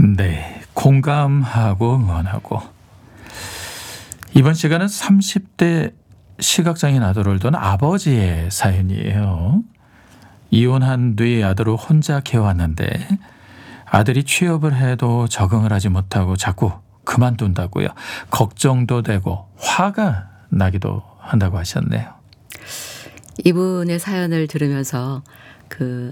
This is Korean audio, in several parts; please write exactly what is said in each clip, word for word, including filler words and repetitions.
네, 공감하고 응원하고. 이번 시간은 삼십 대 시각장애인 아들을 둔 아버지의 사연이에요. 이혼한 뒤 아들을 혼자 키워왔는데 아들이 취업을 해도 적응을 하지 못하고 자꾸 그만둔다고요. 걱정도 되고 화가 나기도 한다고 하셨네요. 이분의 사연을 들으면서 그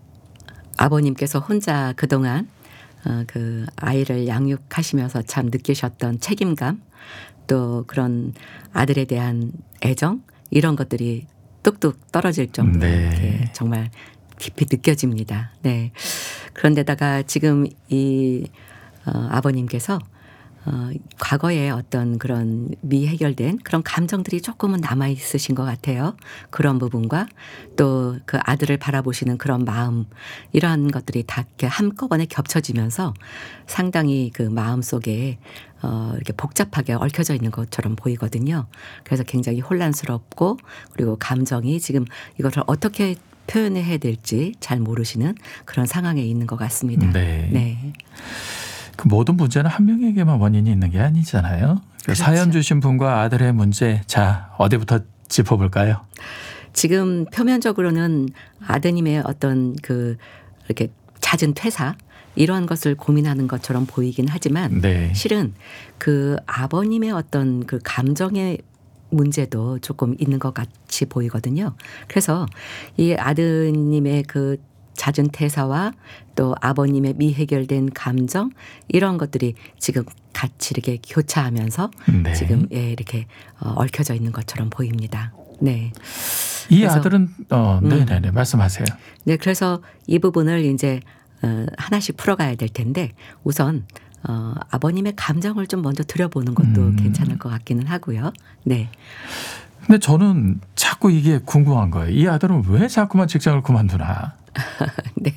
아버님께서 혼자 그동안 어, 그 아이를 양육하시면서 참 느끼셨던 책임감, 또 그런 아들에 대한 애정, 이런 것들이 뚝뚝 떨어질 정도로 네. 이렇게 정말 깊이 느껴집니다. 네. 그런데다가 지금 이 어, 아버님께서 어, 과거에 어떤 그런 미해결된 그런 감정들이 조금은 남아 있으신 것 같아요. 그런 부분과 또 그 아들을 바라보시는 그런 마음, 이러한 것들이 다 이렇게 한꺼번에 겹쳐지면서 상당히 그 마음 속에 어, 이렇게 복잡하게 얽혀져 있는 것처럼 보이거든요. 그래서 굉장히 혼란스럽고, 그리고 감정이 지금 이것을 어떻게 표현해야 될지 잘 모르시는 그런 상황에 있는 것 같습니다. 네. 네. 그 모든 문제는 한 명에게만 원인이 있는 게 아니잖아요. 그 그렇죠. 사연 주신 분과 아들의 문제, 자 어디부터 짚어볼까요? 지금 표면적으로는 아드님의 어떤 그 이렇게 잦은 퇴사, 이런 것을 고민하는 것처럼 보이긴 하지만 네. 실은 그 아버님의 어떤 그 감정의 문제도 조금 있는 것 같이 보이거든요. 그래서 이 아드님의 그 잦은 퇴사와 또 아버님의 미해결된 감정, 이런 것들이 지금 같이 이렇게 교차하면서 네. 지금 예, 이렇게 어, 얽혀져 있는 것처럼 보입니다. 네. 이 그래서 아들은 어, 음. 네네네 말씀하세요. 네, 그래서 이 부분을 이제 어, 하나씩 풀어가야 될 텐데, 우선 어, 아버님의 감정을 좀 먼저 들여보는 것도 음. 괜찮을 것 같기는 하고요. 네. 근데 저는 자꾸 이게 궁금한 거예요. 이 아들은 왜 자꾸만 직장을 그만두나? 네.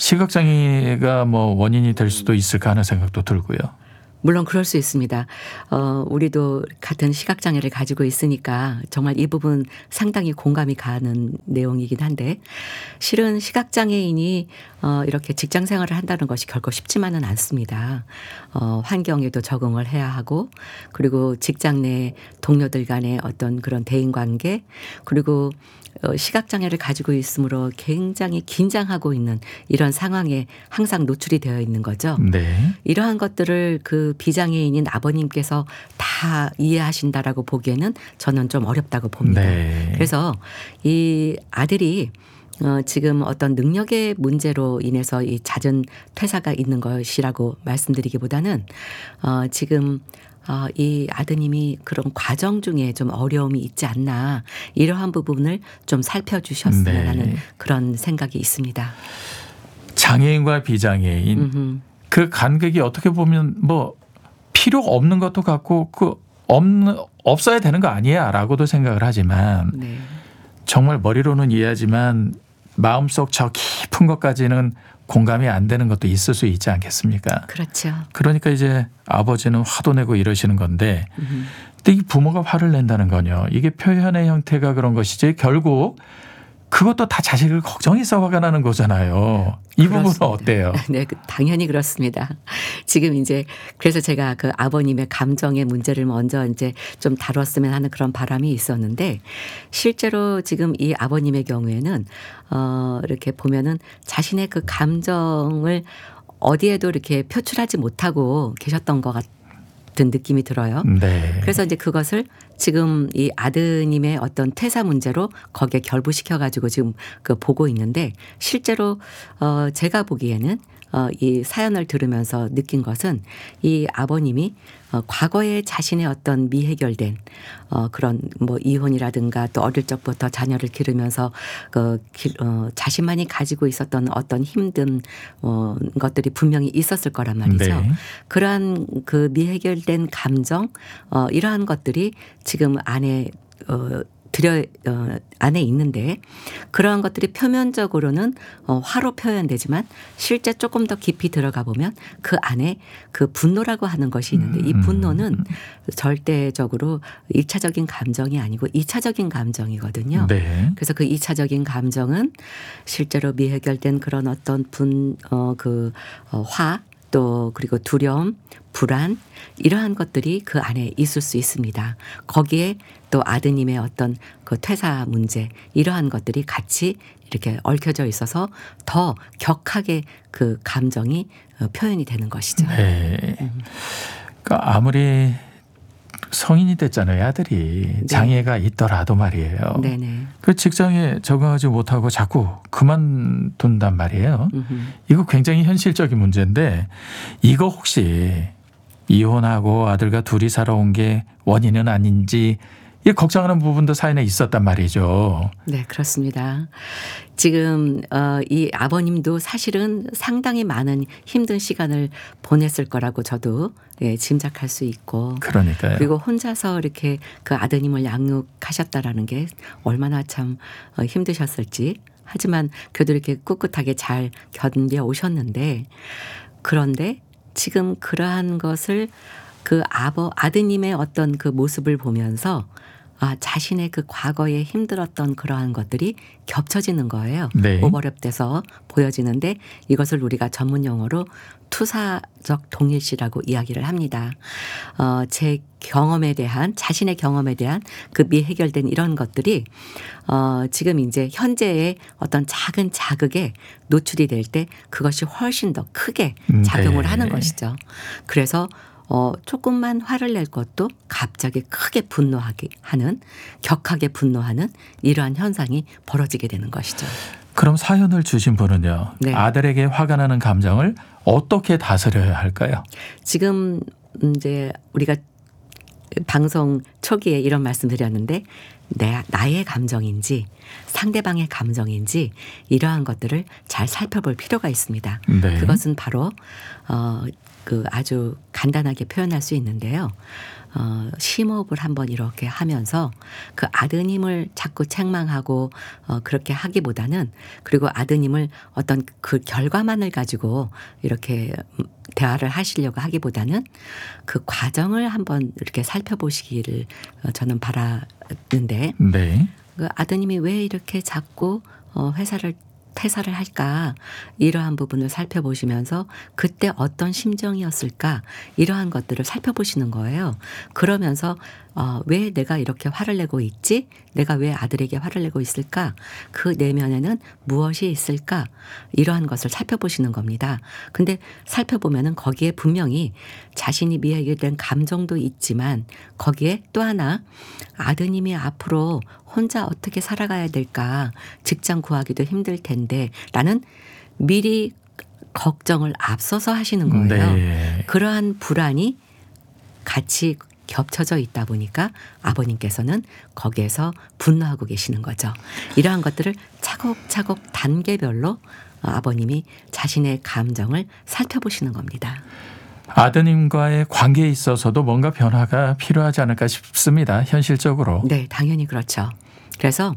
시각장애가 뭐 원인이 될 수도 있을까 하는 생각도 들고요. 물론 그럴 수 있습니다. 어, 우리도 같은 시각장애를 가지고 있으니까 정말 이 부분 상당히 공감이 가는 내용이긴 한데, 실은 시각장애인이 어, 이렇게 직장 생활을 한다는 것이 결코 쉽지만은 않습니다. 어, 환경에도 적응을 해야 하고, 그리고 직장 내 동료들 간의 어떤 그런 대인관계, 그리고 어, 시각장애를 가지고 있으므로 굉장히 긴장하고 있는 이런 상황에 항상 노출이 되어 있는 거죠. 네. 이러한 것들을 그 비장애인인 아버님께서 다 이해하신다라고 보기에는 저는 좀 어렵다고 봅니다. 네. 그래서 이 아들이 어, 지금 어떤 능력의 문제로 인해서 이 잦은 퇴사가 있는 것이라고 말씀드리기보다는 어, 지금 어, 이 아드님이 그런 과정 중에 좀 어려움이 있지 않나, 이러한 부분을 좀 살펴주셨으면 네. 하는 그런 생각이 있습니다. 장애인과 비장애인 음흠. 그 간극이 어떻게 보면 뭐 필요 없는 것도 같고 그 없는 없어야 되는 거 아니야라고도 생각을 하지만 네. 정말 머리로는 이해하지만 마음속 저 깊은 것까지는 공감이 안 되는 것도 있을 수 있지 않겠습니까? 그렇죠. 그러니까 이제 아버지는 화도 내고 이러시는 건데, 음. 근데 이 부모가 화를 낸다는 건요, 이게 표현의 형태가 그런 것이지 결국 그것도 다 자식을 걱정해서 화가 나는 거잖아요. 이 부분은 그렇습니다. 어때요? 네, 그 당연히 그렇습니다. 지금 이제 그래서 제가 그 아버님의 감정의 문제를 먼저 이제 좀 다뤘으면 하는 그런 바람이 있었는데, 실제로 지금 이 아버님의 경우에는 어, 이렇게 보면은 자신의 그 감정을 어디에도 이렇게 표출하지 못하고 계셨던 것 같은 느낌이 들어요. 네. 그래서 이제 그것을 지금 이 아드님의 어떤 퇴사 문제로 거기에 결부시켜 가지고 지금 그 보고 있는데, 실제로 어 제가 보기에는 어 이 사연을 들으면서 느낀 것은 이 아버님이 어 과거에 자신의 어떤 미해결된 어 그런 뭐 이혼이라든가 또 어릴 적부터 자녀를 기르면서 그 길 어 자신만이 가지고 있었던 어떤 힘든 어 것들이 분명히 있었을 거란 말이죠. 네. 그러한 그 미해결된 감정, 어 이러한 것들이 지금 안에 어 들여 어 안에 있는데, 그러한 것들이 표면적으로는 어 화로 표현되지만 실제 조금 더 깊이 들어가 보면 그 안에 그 분노라고 하는 것이 있는데, 이 분노는 절대적으로 일 차적인 감정이 아니고 이 차적인 감정이거든요. 네. 그래서 그 이 차적인 감정은 실제로 미해결된 그런 어떤 분 어 그 어 화, 또 그리고 두려움, 불안 이러한 것들이 그 안에 있을 수 있습니다. 거기에 또 아드님의 어떤 그 퇴사 문제 이러한 것들이 같이 이렇게 얽혀져 있어서 더 격하게 그 감정이 표현이 되는 것이죠. 네. 그러니까 아무리 성인이 됐잖아요, 아들이. 네. 장애가 있더라도 말이에요. 네네. 그 직장에 적응하지 못하고 자꾸 그만둔단 말이에요. 음흠. 이거 굉장히 현실적인 문제인데 이거 혹시 이혼하고 아들과 둘이 살아온 게 원인은 아닌지 이 걱정하는 부분도 사연에 있었단 말이죠. 네, 그렇습니다. 지금 어, 이 아버님도 사실은 상당히 많은 힘든 시간을 보냈을 거라고 저도 예, 짐작할 수 있고. 그러니까요. 그리고 혼자서 이렇게 그 아드님을 양육하셨다라는 게 얼마나 참 어, 힘드셨을지. 하지만 그래도 이렇게 꿋꿋하게 잘 견뎌 오셨는데 그런데 지금 그러한 것을 그 아버 아드님의 어떤 그 모습을 보면서 아, 자신의 그 과거에 힘들었던 그러한 것들이 겹쳐지는 거예요. 네. 오버랩돼서 보여지는데 이것을 우리가 전문 용어로 투사적 동일시라고 이야기를 합니다. 어, 제 경험에 대한 자신의 경험에 대한 그 미해결된 이런 것들이 어, 지금 이제 현재의 어떤 작은 자극에 노출이 될 때 그것이 훨씬 더 크게 작용을 네. 하는 것이죠. 그래서 어, 조금만 화를 낼 것도 갑자기 크게 분노하게 하는 격하게 분노하는 이러한 현상이 벌어지게 되는 것이죠. 그럼 사연을 주신 분은요. 네. 아들에게 화가 나는 감정을 어떻게 다스려야 할까요? 지금 이제 우리가 방송 초기에 이런 말씀 드렸는데 내, 나의 감정인지 상대방의 감정인지 이러한 것들을 잘 살펴볼 필요가 있습니다. 네. 그것은 바로 어, 그 아주 간단하게 표현할 수 있는데요. 어, 심호흡을 한번 이렇게 하면서 그 아드님을 자꾸 책망하고 어, 그렇게 하기보다는 그리고 아드님을 어떤 그 결과만을 가지고 이렇게 대화를 하시려고 하기보다는 그 과정을 한번 이렇게 살펴보시기를 저는 바라는데 네. 그 아드님이 왜 이렇게 자꾸 어, 회사를 퇴사를 할까 이러한 부분을 살펴보시면서 그때 어떤 심정이었을까 이러한 것들을 살펴보시는 거예요. 그러면서 어, 왜 내가 이렇게 화를 내고 있지? 내가 왜 아들에게 화를 내고 있을까? 그 내면에는 무엇이 있을까? 이러한 것을 살펴보시는 겁니다. 근데 살펴보면은 거기에 분명히 자신이 미해결된 감정도 있지만 거기에 또 하나 아드님이 앞으로 혼자 어떻게 살아가야 될까? 직장 구하기도 힘들 텐데 라는 미리 걱정을 앞서서 하시는 거예요. 네. 그러한 불안이 같이 겹쳐져 있다 보니까 아버님께서는 거기에서 분노하고 계시는 거죠. 이러한 것들을 차곡차곡 단계별로 아버님이 자신의 감정을 살펴보시는 겁니다. 아드님과의 관계에 있어서도 뭔가 변화가 필요하지 않을까 싶습니다. 현실적으로. 네, 당연히 그렇죠. 그래서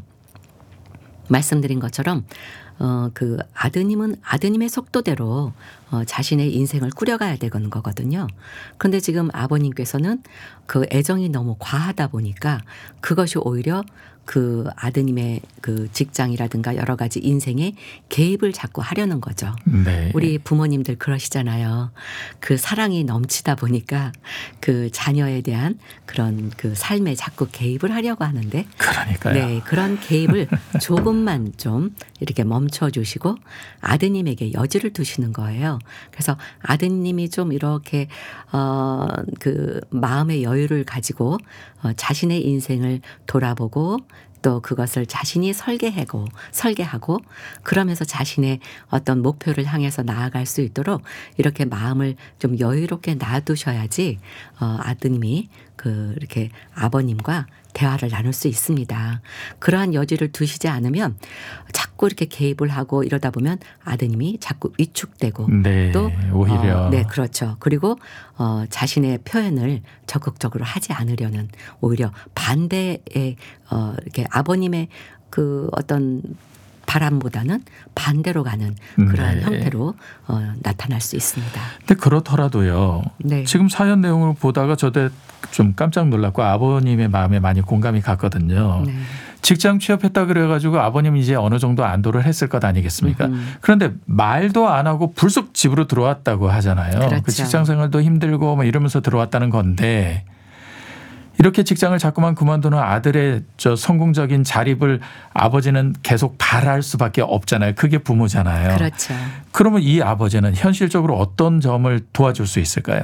말씀드린 것처럼 어, 그 아드님은 아드님의 속도대로 어, 자신의 인생을 꾸려가야 되는 거거든요. 그런데 지금 아버님께서는 그 애정이 너무 과하다 보니까 그것이 오히려 그 아드님의 그 직장이라든가 여러 가지 인생에 개입을 자꾸 하려는 거죠. 네. 우리 부모님들 그러시잖아요. 그 사랑이 넘치다 보니까 그 자녀에 대한 그런 그 삶에 자꾸 개입을 하려고 하는데 그러니까요. 네, 그런 개입을 조금만 좀 이렇게 멈춰 주시고 아드님에게 여지를 두시는 거예요. 그래서 아드님이 좀 이렇게 어, 그 마음의 여유를 가지고 어, 자신의 인생을 돌아보고 또 그것을 자신이 설계하고 설계하고 그러면서 자신의 어떤 목표를 향해서 나아갈 수 있도록 이렇게 마음을 좀 여유롭게 놔두셔야지 어, 아드님이 그 이렇게 아버님과 대화를 나눌 수 있습니다. 그러한 여지를 두시지 않으면 자꾸 이렇게 개입을 하고 이러다 보면 아드님이 자꾸 위축되고 네. 또 오히려. 어, 네, 그렇죠. 그리고 어, 자신의 표현을 적극적으로 하지 않으려는 오히려 반대의 어, 이렇게 아버님의 그 어떤 바람보다는 반대로 가는 그러한 네. 형태로 어, 나타날 수 있습니다. 근데 그렇더라도요. 네. 지금 사연 내용을 보다가 저도 좀 깜짝 놀랐고 아버님의 마음에 많이 공감이 갔거든요. 네. 직장 취업했다 그래가지고 아버님 이제 어느 정도 안도를 했을 것 아니겠습니까? 음. 그런데 말도 안 하고 불쑥 집으로 들어왔다고 하잖아요. 그렇죠. 그 직장 생활도 힘들고 뭐 이러면서 들어왔다는 건데 이렇게 직장을 자꾸만 그만두는 아들의 저 성공적인 자립을 아버지는 계속 바랄 수밖에 없잖아요. 그게 부모잖아요. 그렇죠. 그러면 이 아버지는 현실적으로 어떤 점을 도와줄 수 있을까요?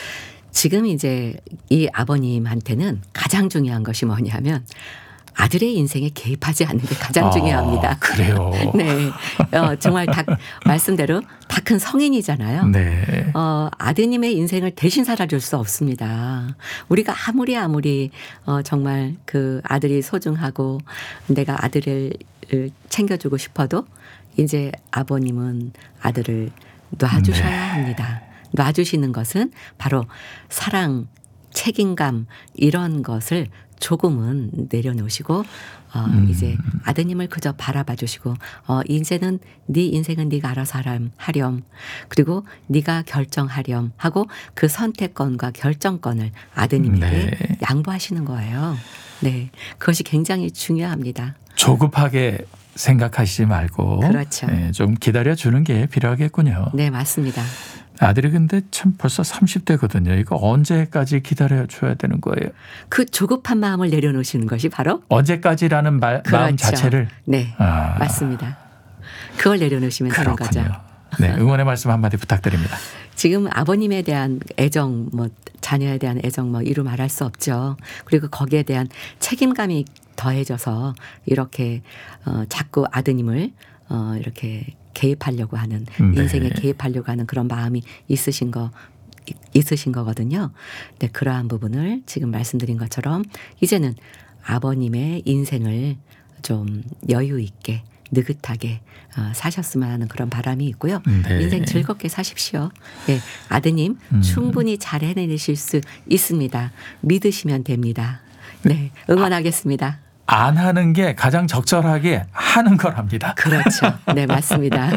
지금 이제 이 아버님한테는 가장 중요한 것이 뭐냐면 아들의 인생에 개입하지 않는 게 가장 아, 중요합니다. 그래요. 네, 어, 정말 다 말씀대로 다 큰 성인이잖아요. 네. 어, 아드님의 인생을 대신 살아줄 수 없습니다. 우리가 아무리 아무리 어, 정말 그 아들이 소중하고 내가 아들을 챙겨주고 싶어도 이제 아버님은 아들을 놔주셔야 네. 합니다. 놔주시는 것은 바로 사랑, 책임감 이런 것을 조금은 내려놓으시고 어, 음. 이제 아드님을 그저 바라봐 주시고 어, 이제는 네 인생은 네가 알아서 하렴, 하렴 그리고 네가 결정하렴 하고 그 선택권과 결정권을 아드님에게 네. 양보하시는 거예요. 네, 그것이 굉장히 중요합니다. 조급하게 생각하시지 말고 그렇죠. 네, 좀 기다려주는 게 필요하겠군요. 네, 맞습니다. 아들이 근데 참 벌써 삼십 대거든요. 이거 언제까지 기다려줘야 되는 거예요? 그 조급한 마음을 내려놓으시는 것이 바로 언제까지라는 말, 그렇죠. 마음 자체를. 네, 아, 맞습니다. 그걸 내려놓으시면 되는 거죠. 그렇군요. 네, 응원의 말씀 한마디 부탁드립니다. 지금 아버님에 대한 애정, 뭐 자녀에 대한 애정 뭐 이루 말할 수 없죠. 그리고 거기에 대한 책임감이 더해져서 이렇게 어, 자꾸 아드님을 어, 이렇게 개입하려고 하는 네. 인생에 개입하려고 하는 그런 마음이 있으신 거 있으신 거거든요. 네, 그러한 부분을 지금 말씀드린 것처럼 이제는 아버님의 인생을 좀 여유 있게 느긋하게 어, 사셨으면 하는 그런 바람이 있고요. 네. 인생 즐겁게 사십시오. 네, 아드님 음. 충분히 잘 해내실 수 있습니다. 믿으시면 됩니다. 네, 응원하겠습니다. 안 하는 게 가장 적절하게 하는 거랍니다. 그렇죠. 네, 맞습니다.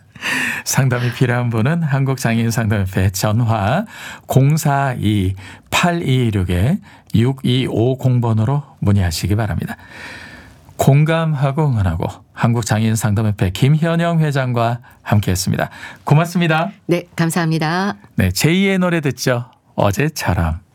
상담이 필요한 분은 한국장애인상담협회 전화 공사이 팔이육 육이오공 번으로 문의하시기 바랍니다. 공감하고 응원하고 한국장애인상담협회 김현영 회장과 함께했습니다. 고맙습니다. 네, 감사합니다. 네, 제이의 노래 듣죠. 어제처럼.